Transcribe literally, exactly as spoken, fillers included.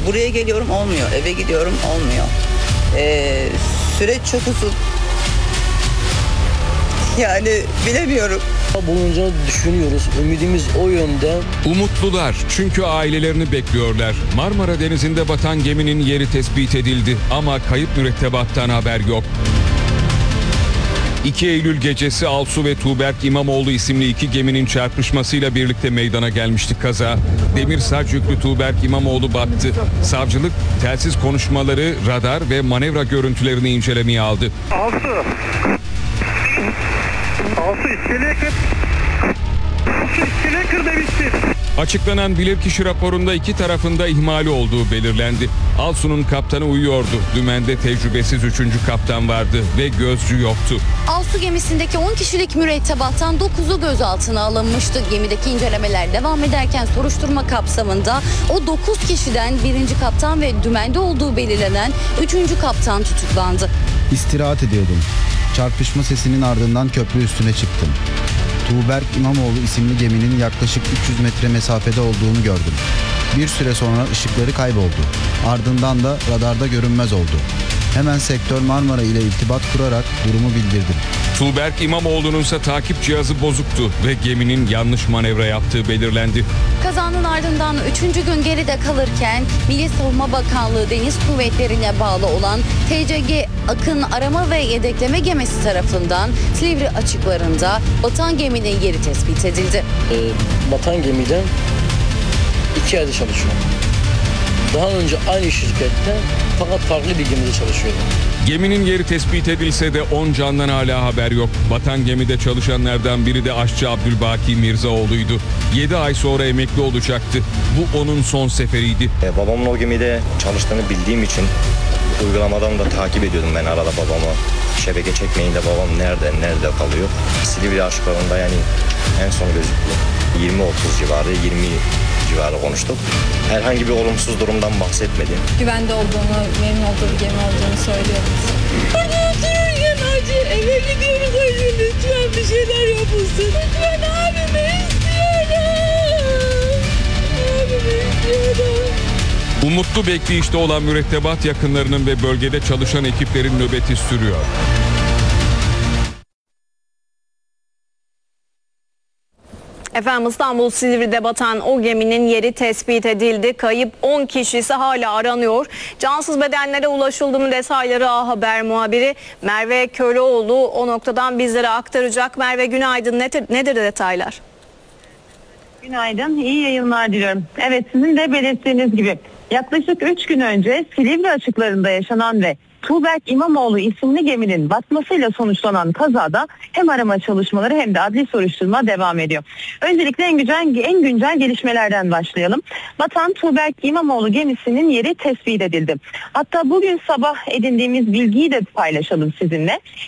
Buraya geliyorum olmuyor, eve gidiyorum olmuyor. Ee, süreç çok uzun. Yani bilemiyorum. Boyunca düşünüyoruz. Ümidimiz o yönde. Umutlular çünkü ailelerini bekliyorlar. Marmara Denizi'nde batan geminin yeri tespit edildi ama kayıp mürettebattan haber yok. iki Eylül gecesi Alsu ve Tuğberk İmamoğlu isimli iki geminin çarpışmasıyla birlikte meydana gelmişti kaza. Demirsaç yüklü Tuğberk İmamoğlu battı. Savcılık telsiz konuşmaları, radar ve manevra görüntülerini incelemeye aldı. Alsu. Alsu iskeleye kır. Alsu iskeleye kır demiştim. Açıklanan bilirkişi raporunda iki tarafında ihmali olduğu belirlendi. Alsu'nun kaptanı uyuyordu. Dümende tecrübesiz üçüncü kaptan vardı ve gözcü yoktu. Alsu gemisindeki on kişilik mürettebattan dokuzu gözaltına alınmıştı. Gemideki incelemeler devam ederken soruşturma kapsamında o dokuz kişiden birinci kaptan ve dümende olduğu belirlenen üçüncü kaptan tutuklandı. İstirahat ediyordum. Çarpışma sesinin ardından köprü üstüne çıktım. Tuğberk İmamoğlu isimli geminin yaklaşık üç yüz metre mesafede olduğunu gördüm. Bir süre sonra ışıkları kayboldu. Ardından da radarda görünmez oldu. Hemen sektör Marmara ile irtibat kurarak durumu bildirdim. Tuğberk İmamoğlu'nun ise takip cihazı bozuktu ve geminin yanlış manevra yaptığı belirlendi. Kazanın ardından üçüncü gün geride kalırken Milli Savunma Bakanlığı Deniz Kuvvetleri'ne bağlı olan T C G Akın Arama ve Yedekleme Gemisi tarafından Silivri açıklarında batan geminin yeri tespit edildi. Ee, batan gemiden iki ayda çalışıyor. Daha önce aynı şirkette fakat farklı bir gemide çalışıyordu. Geminin yeri tespit edilse de on candan hala haber yok. Batan gemide çalışanlardan biri de aşçı Abdülbaki Mirzaoğlu'ydu. yedi ay sonra emekli olacaktı. Bu onun son seferiydi. E, babamın o gemide çalıştığını bildiğim için uygulamadan da takip ediyordum ben arada babamı. Şebeke çekmeyince babam nerede nerede kalıyor. Silivri aşklarında yani en son gözüktü. yirmi otuz civarı, yirmi civarı konuştuk. Herhangi bir olumsuz durumdan bahsetmedim. Güvende olduğunu, memnun olduğu bir gemi olduğunu söylüyoruz. Burada otururken acı eve gidiyoruz acı. Lütfen bir şeyler yapılsın. Lütfen abimi istiyorum. Abimi istiyorum. Umutlu bekleyişte olan mürettebat yakınlarının ve bölgede çalışan ekiplerin nöbeti sürüyor. Efendim İstanbul Silivri'de batan o geminin yeri tespit edildi. Kayıp on kişisi hala aranıyor. Cansız bedenlere ulaşıldı mı detayları A Haber muhabiri Merve Köroğlu o noktadan bizlere aktaracak. Merve günaydın, nedir, nedir detaylar? Günaydın, iyi yayınlar diliyorum. Evet, sizin de belirttiğiniz gibi yaklaşık üç gün önce Silivri açıklarında yaşanan ve Tuğberk İmamoğlu isimli geminin batmasıyla sonuçlanan kazada hem arama çalışmaları hem de adli soruşturma devam ediyor. Öncelikle en güncel, en güncel gelişmelerden başlayalım. Batan Tuğberk İmamoğlu gemisinin yeri tespit edildi. Hatta bugün sabah edindiğimiz bilgiyi de paylaşalım sizinle.